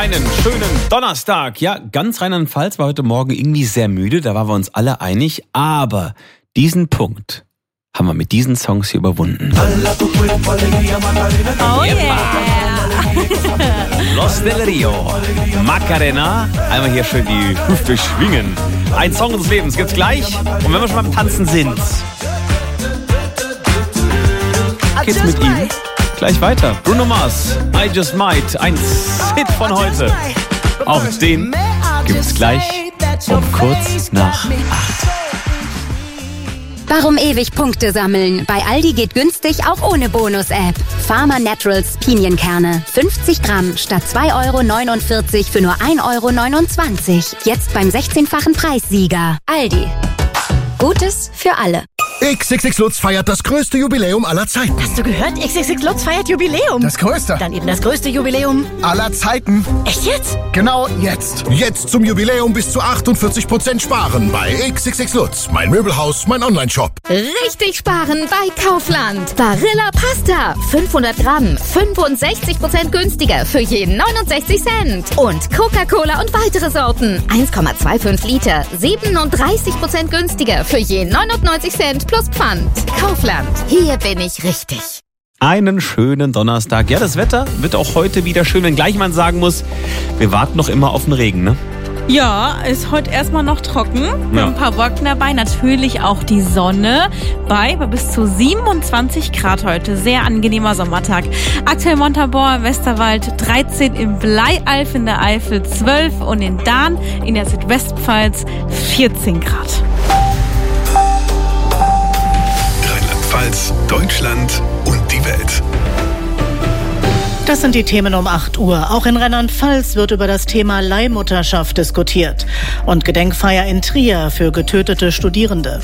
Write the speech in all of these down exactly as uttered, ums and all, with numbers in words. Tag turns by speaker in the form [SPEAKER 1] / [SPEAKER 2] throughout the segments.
[SPEAKER 1] Einen schönen Donnerstag. Ja, ganz Rheinland-Pfalz war heute Morgen irgendwie sehr müde, da waren wir uns alle einig. Aber diesen Punkt haben wir mit diesen Songs hier überwunden.
[SPEAKER 2] Oh yeah!
[SPEAKER 1] Los del Rio, Macarena. Einmal hier schön die Hüfte schwingen. Ein Song des Lebens gibt's gleich. Und wenn wir schon beim Tanzen sind, geht's mit ihm gleich weiter. Bruno Mars, I Just Might, ein Hit von heute. Auch den gibt's gleich um kurz nach acht.
[SPEAKER 3] Warum ewig Punkte sammeln? Bei Aldi geht günstig auch ohne Bonus-App. Farmer Naturals Pinienkerne. fünfzig Gramm statt zwei Euro neunundvierzig für nur ein Euro neunundzwanzig. Jetzt beim sechzehnfachen Preissieger. Aldi. Gutes für alle.
[SPEAKER 4] X X X Lutz feiert das größte Jubiläum aller Zeiten.
[SPEAKER 2] Hast du gehört? X X X Lutz feiert Jubiläum.
[SPEAKER 4] Das größte.
[SPEAKER 2] Dann eben das größte Jubiläum
[SPEAKER 4] aller Zeiten.
[SPEAKER 2] Echt jetzt?
[SPEAKER 4] Genau jetzt. Jetzt zum Jubiläum bis zu achtundvierzig Prozent sparen bei X X X Lutz. Mein Möbelhaus, mein Onlineshop.
[SPEAKER 5] Richtig sparen bei Kaufland. Barilla Pasta. fünfhundert Gramm. fünfundsechzig Prozent günstiger für jeden neunundsechzig Cent. Und Coca-Cola und weitere Sorten. eins Komma fünfundzwanzig Liter. siebenunddreißig Prozent günstiger für jeden neunundneunzig Cent plus Pfand. Kaufland. Hier bin ich richtig.
[SPEAKER 1] Einen schönen Donnerstag. Ja, das Wetter wird auch heute wieder schön, wenngleich man sagen muss, wir warten noch immer auf den Regen, ne?
[SPEAKER 2] Ja, ist heute erstmal noch trocken. Mit
[SPEAKER 1] Ja.
[SPEAKER 2] ein paar Wolken dabei. Natürlich auch die Sonne bei, bei bis zu siebenundzwanzig Grad heute. Sehr angenehmer Sommertag. Aktuell Montabaur im Westerwald dreizehn, im Bleialf in der Eifel zwölf und in Dahn in der Südwestpfalz vierzehn Grad.
[SPEAKER 6] Rheinland-Pfalz, Deutschland und die Welt.
[SPEAKER 7] Das sind die Themen um acht Uhr. Auch in Rheinland-Pfalz wird über das Thema Leihmutterschaft diskutiert. Und Gedenkfeier in Trier für getötete Studierende.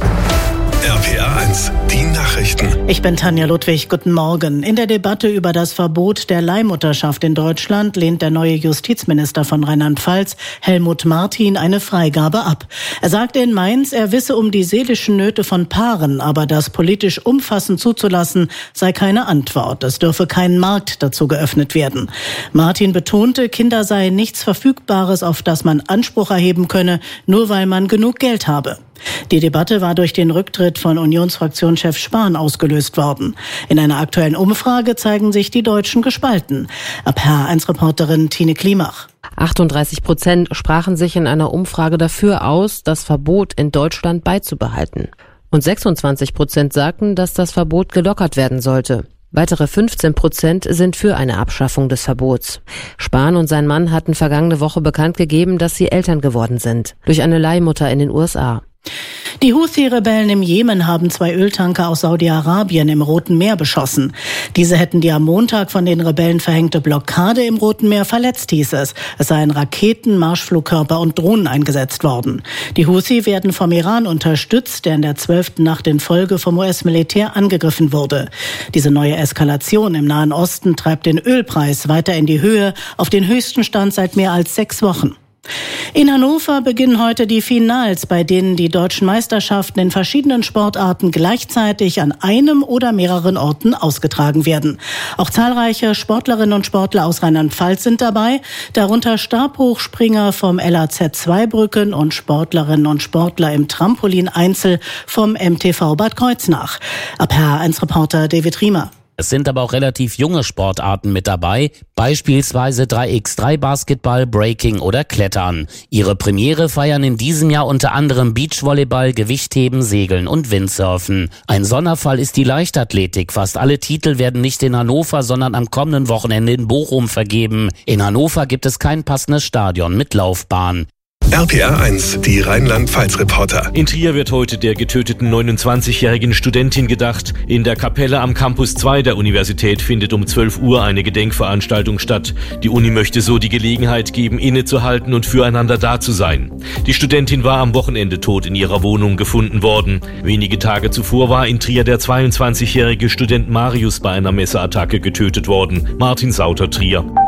[SPEAKER 6] R P R eins, die Nachrichten.
[SPEAKER 7] Ich bin Tanja Ludwig, guten Morgen. In der Debatte über das Verbot der Leihmutterschaft in Deutschland lehnt der neue Justizminister von Rheinland-Pfalz, Helmut Martin, eine Freigabe ab. Er sagte in Mainz, er wisse um die seelischen Nöte von Paaren, aber das politisch umfassend zuzulassen sei keine Antwort. Es dürfe kein Markt dazu geöffnet werden. Martin betonte, Kinder seien nichts Verfügbares, auf das man Anspruch erheben könne, nur weil man genug Geld habe. Die Debatte war durch den Rücktritt von Unionsfraktionschef Spahn ausgelöst worden. In einer aktuellen Umfrage zeigen sich die Deutschen gespalten. R P R eins Reporterin Tine Klimach.
[SPEAKER 8] achtunddreißig Prozent sprachen sich in einer Umfrage dafür aus, das Verbot in Deutschland beizubehalten. Und sechsundzwanzig Prozent sagten, dass das Verbot gelockert werden sollte. Weitere fünfzehn Prozent sind für eine Abschaffung des Verbots. Spahn und sein Mann hatten vergangene Woche bekannt gegeben, dass sie Eltern geworden sind. Durch eine Leihmutter in den U S A.
[SPEAKER 7] Die Houthi-Rebellen im Jemen haben zwei Öltanker aus Saudi-Arabien im Roten Meer beschossen. Diese hätten die am Montag von den Rebellen verhängte Blockade im Roten Meer verletzt, hieß es. Es seien Raketen, Marschflugkörper und Drohnen eingesetzt worden. Die Houthi werden vom Iran unterstützt, der in der zwölften Nacht in Folge vom U S-Militär angegriffen wurde. Diese neue Eskalation im Nahen Osten treibt den Ölpreis weiter in die Höhe, auf den höchsten Stand seit mehr als sechs Wochen. In Hannover beginnen heute die Finals, bei denen die deutschen Meisterschaften in verschiedenen Sportarten gleichzeitig an einem oder mehreren Orten ausgetragen werden. Auch zahlreiche Sportlerinnen und Sportler aus Rheinland-Pfalz sind dabei, darunter Stabhochspringer vom L A Z Zweibrücken und Sportlerinnen und Sportler im Trampolin-Einzel vom M T V Bad Kreuznach. R P R eins Reporter David Riemer.
[SPEAKER 9] Es sind aber auch relativ junge Sportarten mit dabei, beispielsweise drei gegen drei Basketball, Breaking oder Klettern. Ihre Premiere feiern in diesem Jahr unter anderem Beachvolleyball, Gewichtheben, Segeln und Windsurfen. Ein Sonderfall ist die Leichtathletik. Fast alle Titel werden nicht in Hannover, sondern am kommenden Wochenende in Bochum vergeben. In Hannover gibt es kein passendes Stadion mit Laufbahn.
[SPEAKER 6] R P R eins, die Rheinland-Pfalz-Reporter.
[SPEAKER 10] In Trier wird heute der getöteten neunundzwanzigjährigen Studentin gedacht. In der Kapelle am Campus zwei der Universität findet um zwölf Uhr eine Gedenkveranstaltung statt. Die Uni möchte so die Gelegenheit geben, innezuhalten und füreinander da zu sein. Die Studentin war am Wochenende tot in ihrer Wohnung gefunden worden. Wenige Tage zuvor war in Trier der zweiundzwanzigjährige Student Marius bei einer Messerattacke getötet worden. Martin Sauter, Trier.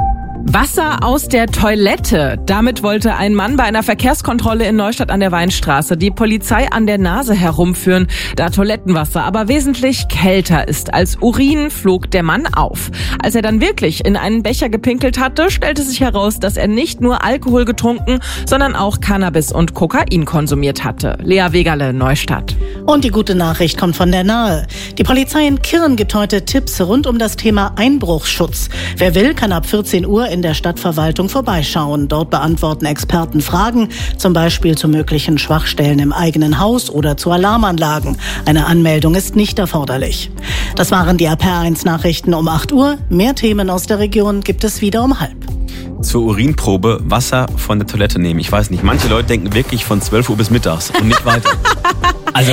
[SPEAKER 11] Wasser aus der Toilette. Damit wollte ein Mann bei einer Verkehrskontrolle in Neustadt an der Weinstraße die Polizei an der Nase herumführen, da Toilettenwasser aber wesentlich kälter ist als Urin, flog der Mann auf. Als er dann wirklich in einen Becher gepinkelt hatte, stellte sich heraus, dass er nicht nur Alkohol getrunken, sondern auch Cannabis und Kokain konsumiert hatte. Lea Wegerle, Neustadt.
[SPEAKER 7] Und die gute Nachricht kommt von der Nahe. Die Polizei in Kirn gibt heute Tipps rund um das Thema Einbruchsschutz. Wer will, kann ab vierzehn Uhr in der Stadtverwaltung vorbeischauen. Dort beantworten Experten Fragen, zum Beispiel zu möglichen Schwachstellen im eigenen Haus oder zu Alarmanlagen. Eine Anmeldung ist nicht erforderlich. Das waren die R P R eins Nachrichten um acht Uhr. Mehr Themen aus der Region gibt es wieder um halb.
[SPEAKER 1] Zur Urinprobe Wasser von der Toilette nehmen. Ich weiß nicht, manche Leute denken wirklich von zwölf Uhr bis mittags und nicht weiter. Also,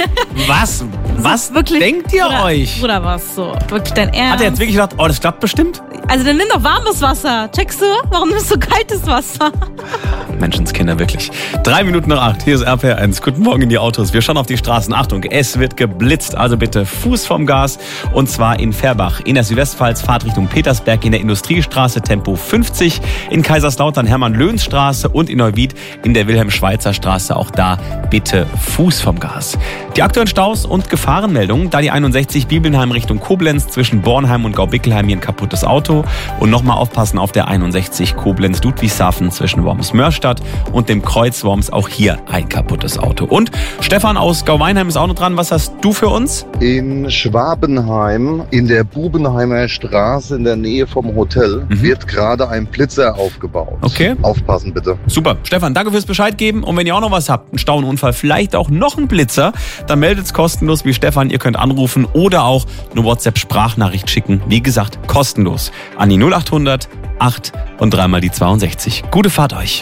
[SPEAKER 1] was, was
[SPEAKER 2] wirklich,
[SPEAKER 1] denkt ihr
[SPEAKER 2] oder,
[SPEAKER 1] euch?
[SPEAKER 2] Oder was so? Wirklich dein Ernst?
[SPEAKER 1] Hat er jetzt wirklich gedacht, oh, das klappt bestimmt?
[SPEAKER 2] Also dann nimm doch warmes Wasser. Checkst du? Warum nimmst du kaltes Wasser?
[SPEAKER 1] Menschenskinder, wirklich. Drei Minuten nach acht, hier ist R P R eins. Guten Morgen in die Autos. Wir schauen auf die Straßen. Achtung, es wird geblitzt. Also bitte Fuß vom Gas. Und zwar in Fehrbach, in der Südwestpfalz, Fahrtrichtung Petersberg, in der Industriestraße Tempo fünfzig, in Kaiserslautern Hermann-Löhns-Straße und in Neuwied in der Wilhelm-Schweitzer-Straße. Auch da bitte Fuß vom Gas. Die aktuellen Staus und Gefahrenmeldungen. Da die einundsechzig Bibelnheim Richtung Koblenz zwischen Bornheim und Gaubickelheim hier ein kaputtes Auto. Und nochmal aufpassen auf der einundsechzig Koblenz-Ludwigshafen zwischen Worms-Mörstadt und dem Kreuz Worms, auch hier ein kaputtes Auto. Und Stefan aus Gauweinheim ist auch noch dran. Was hast du für uns?
[SPEAKER 12] In Schwabenheim, in der Bubenheimer Straße in der Nähe vom Hotel, mhm. wird gerade ein Blitzer aufgebaut.
[SPEAKER 1] Okay.
[SPEAKER 12] Aufpassen bitte.
[SPEAKER 1] Super. Stefan, danke fürs Bescheid geben. Und wenn ihr auch noch was habt, einen Stauunfall, vielleicht auch noch einen Blitzer, dann meldet es kostenlos wie Stefan. Ihr könnt anrufen oder auch eine WhatsApp-Sprachnachricht schicken. Wie gesagt, kostenlos. An die null acht hundert acht und dreimal die zweiundsechzig. Gute Fahrt euch.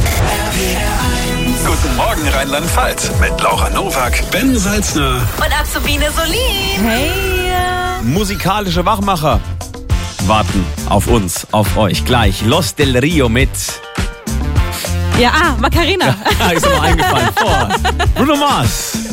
[SPEAKER 6] Guten Morgen Rheinland-Pfalz mit Laura Nowak, Ben Salzner
[SPEAKER 2] und Azubine Solin. Hey.
[SPEAKER 1] Musikalische Wachmacher warten auf uns, auf euch. Gleich Los del Rio mit...
[SPEAKER 2] Ja, ah, Macarena.
[SPEAKER 1] Ja, ist mir eingefallen. Vor Bruno Mars.